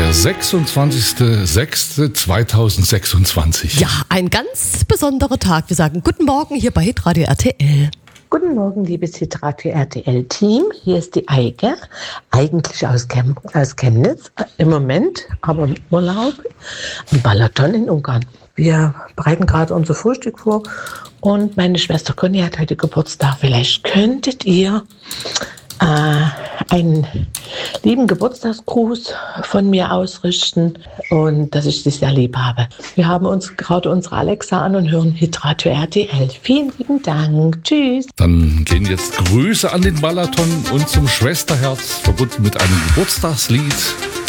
der 26.06.2026. Ja, ein ganz besonderer Tag. Wir sagen guten Morgen hier bei Hitradio RTL. Guten Morgen, liebes Hitradio RTL-Team. Hier ist die Eike, eigentlich aus Chemnitz, im Moment, aber im Urlaub, im Balaton in Ungarn. Wir bereiten gerade unser Frühstück vor und meine Schwester Conny hat heute Geburtstag. Vielleicht könntet ihr einen lieben Geburtstagsgruß von mir ausrichten und dass ich sie sehr lieb habe. Wir haben uns gerade unsere Alexa an und hören Hitradio RTL. Vielen lieben Dank. Tschüss. Dann gehen jetzt Grüße an den Balaton und zum Schwesterherz, verbunden mit einem Geburtstagslied.